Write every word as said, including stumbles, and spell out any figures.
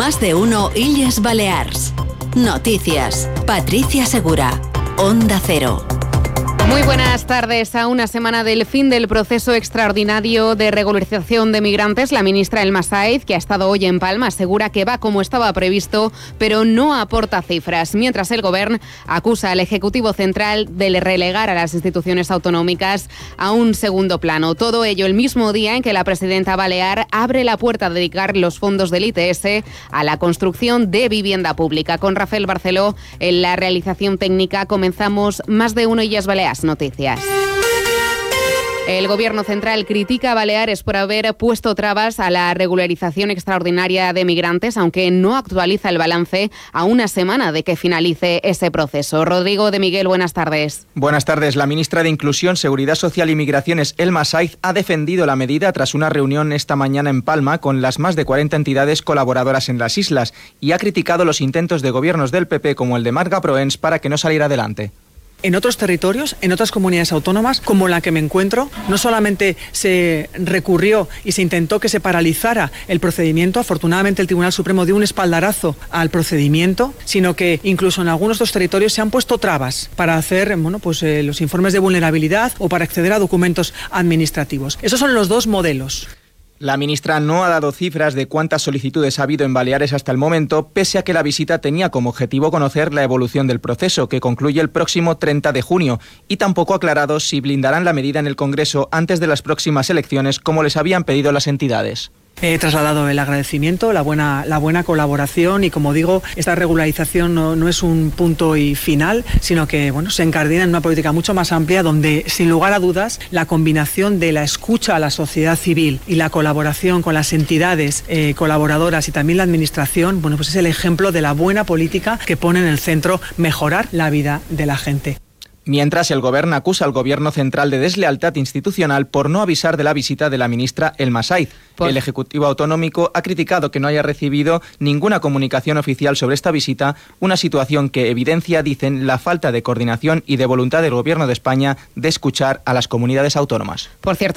Más de uno Illes Balears. Noticias. Patricia Segura. Onda Cero. Muy buenas tardes. A una semana del fin del proceso extraordinario de regularización de migrantes, la ministra Elma Sáez, que ha estado hoy en Palma, asegura que va como estaba previsto, pero no aporta cifras, mientras el Gobierno acusa al Ejecutivo Central de relegar a las instituciones autonómicas a un segundo plano. Todo ello el mismo día en que la presidenta balear abre la puerta a dedicar los fondos del I T S a la construcción de vivienda pública. Con Rafael Barceló en la realización técnica comenzamos Más de uno Illes Balears. Noticias. El Gobierno Central critica a Baleares por haber puesto trabas a la regularización extraordinaria de migrantes, aunque no actualiza el balance a una semana de que finalice ese proceso. Rodrigo de Miguel, buenas tardes. Buenas tardes. La ministra de Inclusión, Seguridad Social y Migraciones, Elma Sáez, ha defendido la medida tras una reunión esta mañana en Palma con las más de cuarenta entidades colaboradoras en las islas y ha criticado los intentos de gobiernos del P P como el de Marga Proens para que no saliera adelante. En otros territorios, en otras comunidades autónomas, como la que me encuentro, no solamente se recurrió y se intentó que se paralizara el procedimiento, afortunadamente el Tribunal Supremo dio un espaldarazo al procedimiento, sino que incluso en algunos otros territorios se han puesto trabas para hacer bueno, pues, eh, los informes de vulnerabilidad o para acceder a documentos administrativos. Esos son los dos modelos. La ministra no ha dado cifras de cuántas solicitudes ha habido en Baleares hasta el momento, pese a que la visita tenía como objetivo conocer la evolución del proceso, que concluye el próximo treinta de junio, y tampoco ha aclarado si blindarán la medida en el Congreso antes de las próximas elecciones, como les habían pedido las entidades. He trasladado el agradecimiento, la buena, la buena colaboración y, como digo, esta regularización no, no es un punto y final, sino que bueno, se encardina en una política mucho más amplia donde, sin lugar a dudas, la combinación de la escucha a la sociedad civil y la colaboración con las entidades eh, colaboradoras y también la administración, bueno, pues es el ejemplo de la buena política que pone en el centro mejorar la vida de la gente. Mientras, el Gobierno acusa al Gobierno Central de deslealtad institucional por no avisar de la visita de la ministra Elma Sáez. Por... El Ejecutivo Autonómico ha criticado que no haya recibido ninguna comunicación oficial sobre esta visita, una situación que evidencia, dicen, la falta de coordinación y de voluntad del Gobierno de España de escuchar a las comunidades autónomas. Por cierto,